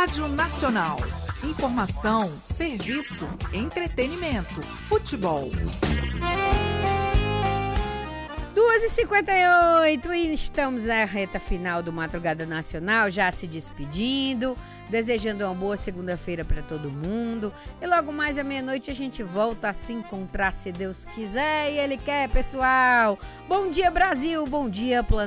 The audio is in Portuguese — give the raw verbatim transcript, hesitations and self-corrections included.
Rádio Nacional. Informação, serviço, entretenimento, futebol. duas e cinquenta e oito e estamos na reta final do Madrugada Nacional, já se despedindo, desejando uma boa segunda-feira para todo mundo. E logo mais à meia-noite a gente volta a se encontrar, se Deus quiser e Ele quer, pessoal. Bom dia, Brasil, bom dia, planeta.